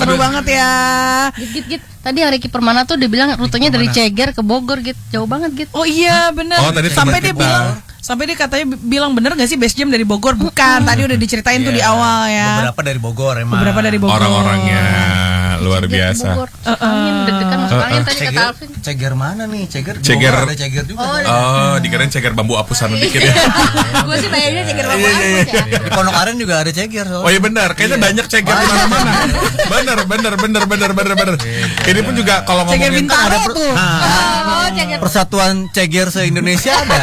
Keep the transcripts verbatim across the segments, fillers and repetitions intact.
seru banget ya. Git, git, git. Tadi yang Ricky Permana tuh dia bilang rutenya dari Ceger ke Bogor gitu. Jauh banget gitu. Oh iya benar. Oh, tadi sampai dia kita. bilang, sampai dia katanya bilang bener gak sih base jam dari Bogor? Bukan, tadi udah diceritain yeah. tuh di awal ya. Beberapa dari Bogor emang. Beberapa dari Bogor. Orang-orangnya luar Ceger biasa. Bogor. Uh, uh. Angin deg-degan masuk uh, uh. angin tadi Ceger, kata Alvin. Ceger mana nih? Ceger. Ceger. Bogor ada Ceger juga. Oh, oh dikirain Ceger bambu apusan dikit ya. Gue sih bayangnya Ceger bambu apus ya. Di Pondok Aren juga ada Ceger. Oh iya benar, kayaknya iya. banyak Ceger di mana-mana. Benar, benar, benar, benar, benar, benar. Ini pun juga kalau ngomongin Ceger Bintaro ada tuh. Nah, oh, Ceger. Persatuan Ceger se-Indonesia ada.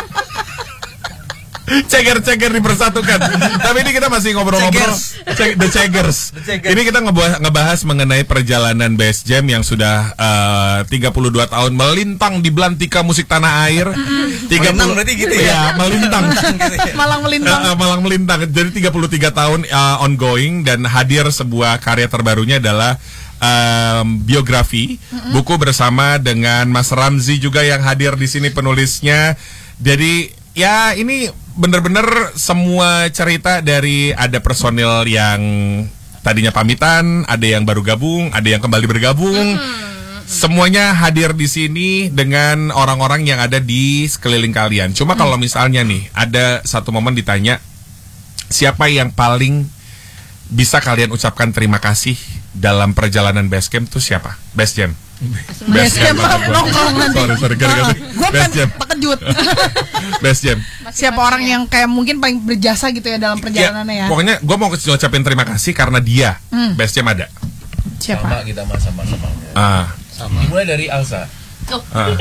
Ceger-ceger dipersatukan. Tapi ini kita masih ngobrol-ngobrol Ceg- The Cegers. Ini kita ngebahas, ngebahas mengenai perjalanan Base Jam yang sudah uh, tiga puluh dua tahun melintang di belantika musik tanah air. tiga puluh berarti gitu ya. Ya, melintang. Malang melintang. Uh, uh, Malang melintang. Jadi tiga puluh tiga tahun uh, ongoing dan hadir sebuah karya terbarunya adalah Um, biografi, mm-hmm. buku bersama dengan Mas Ramzi juga yang hadir di sini penulisnya. Jadi ya ini benar-benar semua cerita dari ada personil yang tadinya pamitan, ada yang baru gabung, ada yang kembali bergabung. Mm-hmm. Semuanya hadir di sini dengan orang-orang yang ada di sekeliling kalian. Cuma mm. kalau misalnya nih ada satu momen ditanya siapa yang paling bisa kalian ucapkan terima kasih dalam perjalanan Basecamp itu siapa? Base Jam. Base Jam nongkrong nanti. Sorry, sorry, gara-gara. Gue kan terkejut. Base Jam. Siapa orang yang kayak mungkin paling berjasa gitu ya dalam perjalanannya ya? Pokoknya gue mau ucapin terima kasih karena dia. Hmm. Base Jam ada. Siapa? Sama kita mah sama-sama. Ah. Sama. Dimulai dari Alsa. Oh. Ah.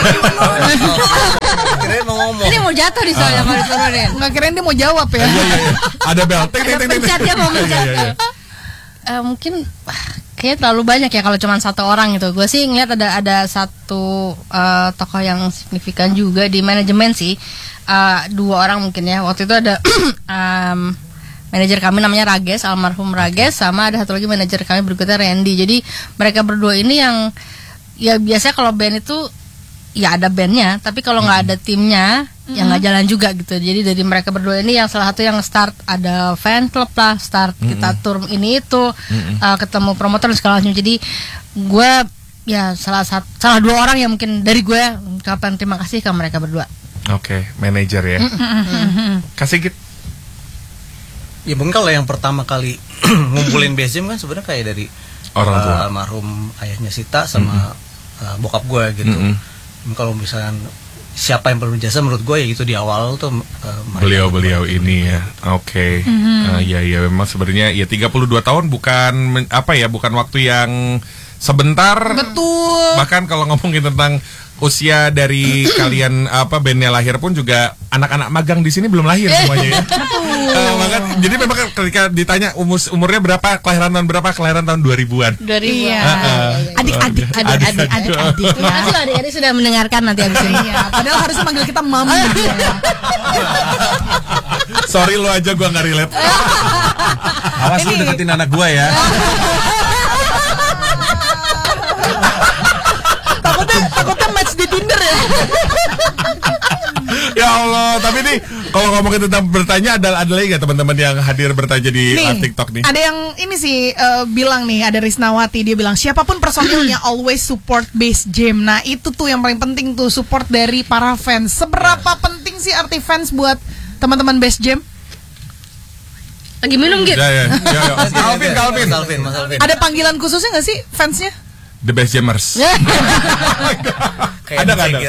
Kirain mau ngomong. Ini mau jatuh di soalnya kalau diturunin. Nggak kirain dia mau jawab ya? Iya iya iya. Ada bel. Ting ting ting ting. Pencet dia mau mencet. Uh, mungkin kayaknya terlalu banyak ya kalau cuma satu orang gitu. Gue sih ngeliat ada ada satu uh, tokoh yang signifikan juga di manajemen sih. Uh, dua orang mungkin ya. Waktu itu ada um, manajer kami namanya Rages, almarhum Rages, sama ada satu lagi manajer kami berikutnya Randy. Jadi mereka berdua ini yang ya biasanya kalau band itu ya ada bandnya, tapi kalau nggak ada timnya mm-hmm. ya nggak jalan juga gitu. Jadi dari mereka berdua ini yang salah satu yang start ada fan club lah, start mm-hmm. kita tour ini itu mm-hmm. uh, ketemu promotor dan segala macam. Jadi gue ya salah satu salah dua orang yang mungkin dari gue ucapan terima kasih ke mereka berdua. Oke, okay, manajer ya. Mm-hmm. Kasih gitu. Ya mungkin kalau yang pertama kali ngumpulin Base Jam kan sebenarnya kayak dari orang tua, uh, almarhum ayahnya Sita sama mm-hmm. uh, bokap gue gitu. Mm-hmm. Kalau misalnya siapa yang perlu jasa menurut gue ya itu di awal tuh uh, beliau-beliau ini ya. Oke. Okay. Mm-hmm. Uh, ya ya memang sebenarnya ya tiga puluh dua tahun bukan apa ya bukan waktu yang sebentar. Betul. Bahkan kalau ngomongin tentang usia dari kalian apa bandnya lahir pun juga anak-anak magang di sini belum lahir semuanya ya. uh, maka, jadi memang ketika ditanya umur umurnya berapa, kelahiran tahun berapa, kelahiran tahun dua ribuan. dua ribuan. Iya. Uh, uh, adik-adik, adik-adik, adik-adik. Terima kasih loh adik-adik sudah mendengarkan nanti abis ini. Iya, padahal harusnya manggil kita mami. Sorry lo aja gua nggak relate. Awas lu deketin anak gua ya. takutnya takutnya match di Tinder ya. Ya Allah, tapi nih kalau ngomongin tentang bertanya ada ada lagi nggak teman-teman yang hadir bertanya di nih, TikTok nih? Ada yang ini sih uh, bilang nih, ada Risnawati, dia bilang siapapun personilnya always support Base Jam. Nah itu tuh yang paling penting tuh, support dari para fans. Seberapa yeah. penting sih arti fans buat teman-teman Base Jam? Lagi minum gitu. Ya ya. Ya, ya. Alvin, Alvin, Alvin, Mas Alvin. Ada panggilan khususnya nggak sih fansnya? The Base Jammers. Ada nggak ada?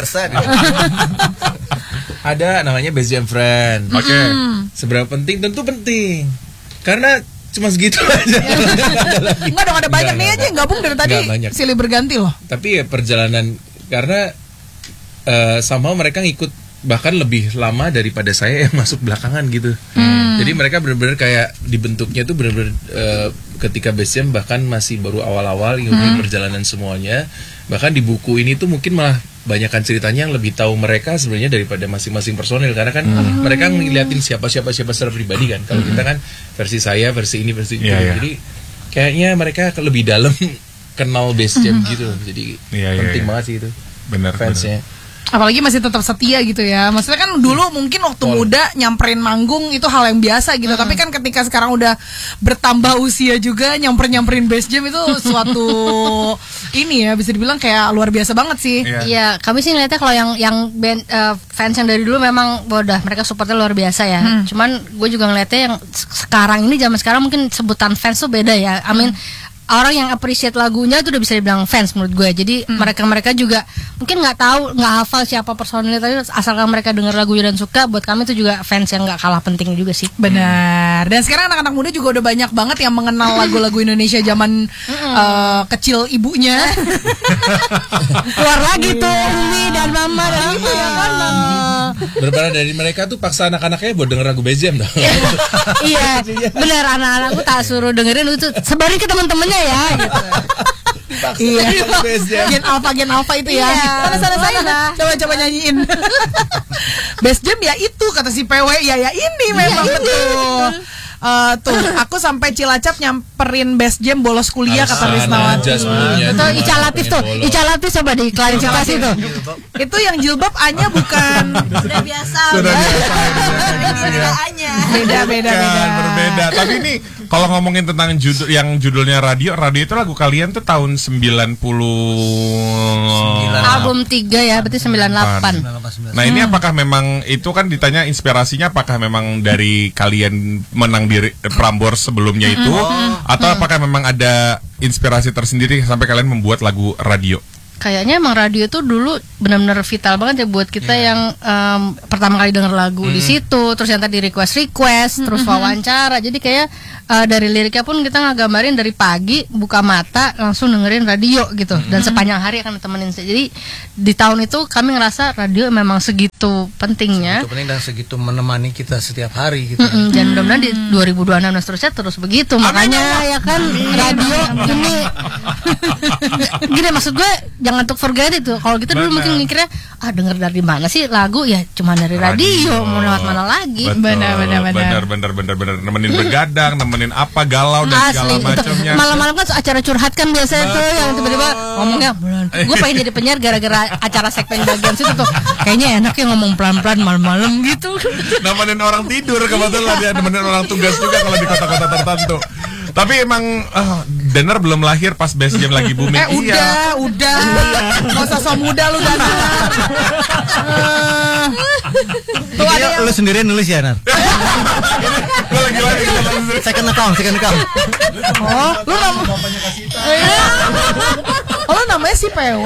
Ada namanya Base Jam Friend. Oke. Okay. Seberapa penting? Tentu penting. Karena cuma segitu aja. Enggak dong, ada banyak nih aja yang gabung dari tadi silih berganti loh. Tapi ya perjalanan karena uh, somehow mereka ngikut bahkan lebih lama daripada saya yang masuk belakangan gitu. Hmm. Jadi mereka benar-benar kayak dibentuknya tuh benar-benar uh, ketika Base Jam bahkan masih baru awal-awal ngikutin hmm. perjalanan semuanya. Bahkan di buku ini tuh mungkin malah banyakkan ceritanya yang lebih tahu mereka sebenarnya daripada masing-masing personil, karena kan hmm. mereka ngeliatin siapa-siapa siapa secara pribadi kan. Kalau hmm. kita kan versi saya, versi ini, versi itu. Yeah, yeah. Jadi kayaknya mereka lebih dalam kenal Base Jam gitu. Jadi yeah, penting yeah, yeah. banget sih itu. Benar, fansnya. apalagi masih tetap setia gitu ya. Maksudnya kan dulu mungkin waktu Pol. muda nyamperin manggung itu hal yang biasa gitu. Tapi kan ketika sekarang udah bertambah usia juga nyamper-nyamperin Best Jam itu suatu ini ya bisa dibilang kayak luar biasa banget sih. Iya. Iya, kami sih ngeliatnya kalau yang yang band eh, fans yang dari dulu memang udah mereka supportnya luar biasa ya. Hmm. Cuman gue juga ngeliatnya yang se- sekarang ini zaman sekarang mungkin sebutan fans tuh beda ya. I mean orang yang appreciate lagunya itu udah bisa dibilang fans menurut gue. Jadi mereka mereka juga mungkin nggak tahu nggak hafal siapa personilnya tapi asalkan mereka dengar lagunya dan suka, buat kami itu juga fans yang nggak kalah penting juga sih. Benar. Dan sekarang anak-anak muda juga udah banyak banget yang mengenal lagu-lagu Indonesia zaman eh, kecil ibunya. Keluar lagi tuh Umi dan Mama dan Ibu ya kan. Berbeda dari mereka tuh paksa anak-anaknya buat denger lagu Best Jam dong. Iya, benar anak-anakku tak suruh dengerin itu sebarin ke teman-temannya ya gitu. Iya. Best Jam. Gen alpha gen alpha itu ya. Iya. Sana sana sana. Boleh. Coba coba nyanyiin. Best Jam ya itu kata si P W ya ya ini memang betul. Eh, tuh aku sampai Cilacap nyamperin Best Jam bolos kuliah kata Alasan Risnawati. aja semuanya. Itu Ica Latif tuh, Ica Latif coba diklarifikasi tuh. Itu yang jilbab A-nya bukan. Sudah biasa. Sudah udah. biasa. Beda A-nya. Beda beda Bukan, beda. berbeda. Tapi ini kalau ngomongin tentang judul yang judulnya radio, radio itu lagu kalian tuh tahun sembilan puluh Album tiga ya, berarti sembilan puluh delapan. Nah ini apakah memang itu kan ditanya inspirasinya apakah memang dari kalian menang di Prambors sebelumnya itu atau apakah memang ada inspirasi tersendiri sampai kalian membuat lagu radio? Kayaknya emang radio tuh dulu benar-benar vital banget ya buat kita yang em, pertama kali denger lagu di situ, terus yang tadi request request, terus wawancara. Jadi kayak eh, dari liriknya pun kita ngagambarin dari pagi buka mata langsung dengerin radio gitu, dan sepanjang hari akan ditemenin. Jadi di tahun itu kami ngerasa radio memang segitu pentingnya. Itu penting dan segitu menemani kita setiap hari gitu. Mm-mm, dan mudah-mudahan di dua ribu dua puluh enam dan seterusnya terus begitu. Makanya ya kan radio ini gini maksud gue jangan untuk forget itu. Kalau kita dulu Benar. mungkin mikirnya ah denger dari mana sih lagu ya cuma dari radio, mau lewat mana lagi. Betul, Benar, benar, benar. benar benar benar benar nemenin begadang, nemenin apa galau dan segala Asli itu macamnya. malam-malam kan acara curhat kan biasanya tuh yang tiba-tiba ngomongnya gue pengen jadi penyiar gara-gara acara segmen bagian situ tuh kayaknya enak ya ngomong pelan-pelan malam-malam gitu. Nemenin orang tidur kebetulan ya, nemenin orang tugas juga kalau di kota-kota tertentu. Tapi emang oh, Danar belum lahir pas Best Jam lagi booming. Eh udah, udah. Gak usah so muda lu Danar. Eh, Tuh ada yang Lu sendirian nulis ya, Nar? Gue lagi lagi Second account, second account. Oh, lu nama Oh, lu namanya si P W.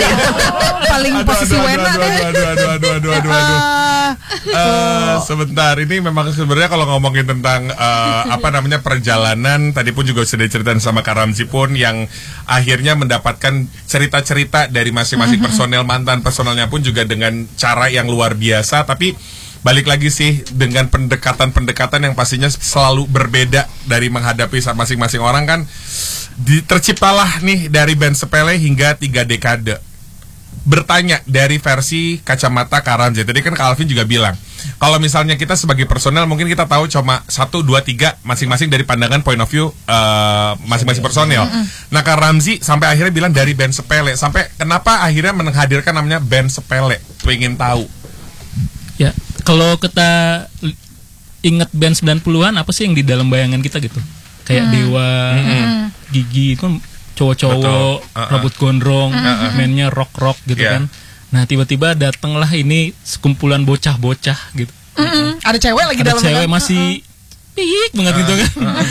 Paling posisi Wena aduh, deh. aduh, aduh, aduh, aduh, aduh, aduh, aduh. Ah, Eh, sebentar, ini memang sebenarnya kalau ngomongin tentang eh, apa namanya perjalanan, tadi pun juga sudah diceritain sama Kak Ramzi pun yang akhirnya mendapatkan cerita-cerita dari masing-masing personel, mantan personelnya pun juga dengan cara yang luar biasa. Tapi balik lagi sih dengan pendekatan-pendekatan yang pastinya selalu berbeda dari menghadapi masing-masing orang kan. Di, terciptalah nih dari band sepele hingga tiga dekade. Bertanya dari versi kacamata Kak Ramzi. Tadi kan Kak Alvin juga bilang kalau misalnya kita sebagai personel mungkin kita tahu cuma satu, dua, tiga masing-masing dari pandangan point of view uh, masing-masing personel. Nah Kak Ramzi sampai akhirnya bilang dari band sepele. Sampai kenapa akhirnya menghadirkan namanya band sepele? Pengen tahu. Ya, kalau kita l- inget band sembilan puluhan apa sih yang di dalam bayangan kita gitu? Kayak Dewa, Gigi itu kan cowok-cowok, Betul. Uh-uh. rambut gondrong, Uh-uh. mainnya rock-rock gitu Yeah. kan. Nah, tiba-tiba datanglah ini sekumpulan bocah-bocah gitu. mm-mm. Ada cewek lagi Ada dalam cewek masih pik banget gitu kan.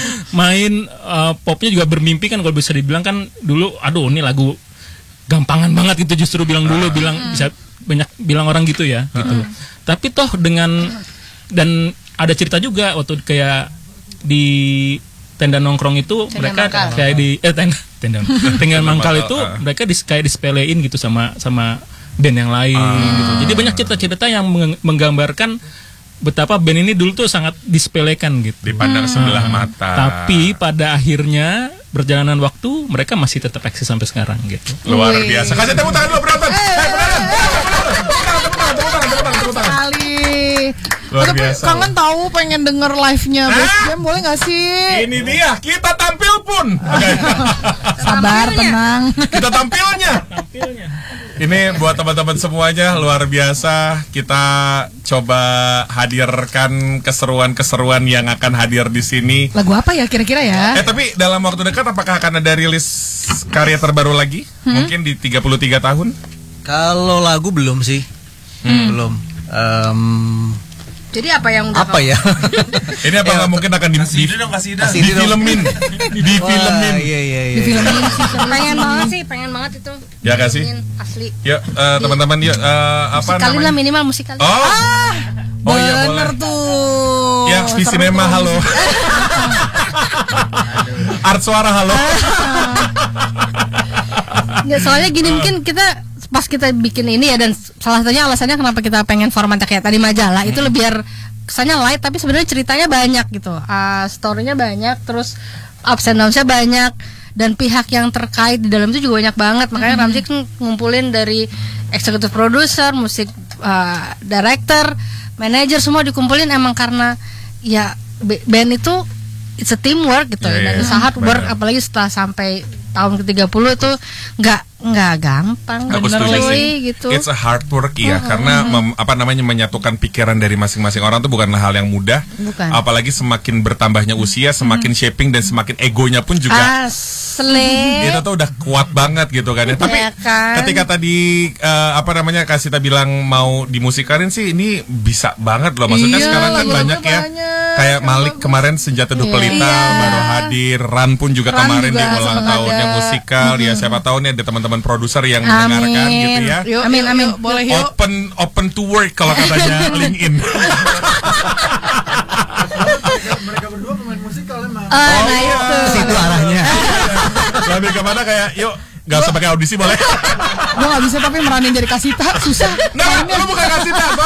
Main uh, popnya juga bermimpi kan kalau bisa dibilang kan dulu aduh ini lagu gampangan banget gitu justru bilang dulu bilang bisa banyak bilang orang gitu ya gitu. Tapi toh dengan dan ada cerita juga waktu kayak di tenda nongkrong itu Tenda mereka mangkal. kayak di eh tenda tenda tenda mangkal itu Ah. mereka dis, kayak disepelein gitu sama sama band yang lain gitu. Jadi banyak cerita-cerita yang meng- menggambarkan betapa band ini dulu tuh sangat disepelekan gitu. Dipandang sebelah mata. Tapi pada akhirnya berjalanan waktu mereka masih tetap eksis sampai sekarang gitu. Luar Wih. biasa. Kasih tepuk tangan dulu penonton. Eh, penonton. Tepuk tangan, tepuk tangan, tepuk tangan, tepuk tangan, tepuk tangan. sekali. Luar Tapi biasa. kangen tahu pengen denger live-nya Best Jam, boleh gak sih? Ini dia, kita tampil pun. Sabar, tenang. Kita tampilnya. Tampilnya. Ini buat teman-teman semuanya luar biasa. Kita coba hadirkan keseruan-keseruan yang akan hadir di sini. Lagu apa ya kira-kira ya? Eh tapi dalam waktu dekat apakah akan ada rilis karya terbaru lagi? Hmm? Mungkin di tiga puluh tiga tahun? Kalau lagu belum sih. Hmm. Belum. Em, Jadi apa yang udah apa ya? Ini apa nggak mungkin akan di, di, dong, kasih ide. Kasih ide dong. difilmin, difilmin. Wah, iya iya iya. Filmin sih. pengen banget sih, pengen banget itu. Ya nggak sih? Ingin asli. Yuk eh, teman-teman yuk eh, apa Musikalin lah namanya? minimal musikal. Oh, oh iya boleh. Bener tuh. Ya, di Seru sinema tuh. halo. Art suara halo. Nggak, soalnya gini mungkin kita pas kita bikin ini ya, dan salah satunya alasannya kenapa kita pengen formatnya kayak tadi majalah itu lebih biar kesannya light tapi sebenarnya ceritanya banyak gitu, uh, storynya banyak, terus ups and downs-nya banyak, dan pihak yang terkait di dalam itu juga banyak banget. Makanya Ramzi kan ngumpulin dari executive producer, musik uh, director, manager, semua dikumpulin emang karena ya b- band itu it's a teamwork gitu, Yeah, dan yeah. usaha hard work, Benar. apalagi setelah sampai tahun ke tiga puluh itu nggak nggak gampang, Aku bener setuju loh sih. gitu. It's a hard work ya, karena mem- apa namanya menyatukan pikiran dari masing-masing orang itu bukanlah hal yang mudah. Bukan. Apalagi semakin bertambahnya usia, semakin shaping dan semakin egonya pun juga. Asli. Itu tuh udah kuat banget gitu kan ya. Tapi Iya kan? ketika tadi eh, apa namanya Kasita bilang mau dimusikalin sih, ini bisa banget loh. Maksudnya Iya, sekarang kan lagu-lagu banyak ya. banyak Kayak yang Malik bagus. kemarin Senjata Dua Iya. Pelita Iya. baru hadir, Ran pun juga Ran kemarin juga di ulang sempat tahunnya ada. musikal. Ya siapa tahu nih ada teman-teman produser yang mendengarkan gitu ya. Yuk, Amin, yuk, amin. yuk, boleh yuk. Open open to work kalau katanya LinkedIn. Ah, nah itu. Situ arahnya. Lebih kemana kayak yuk nggak usah pakai audisi boleh. Gue gak bisa tapi meranin jadi Kasita susah. Nah, lu bukan Kasita.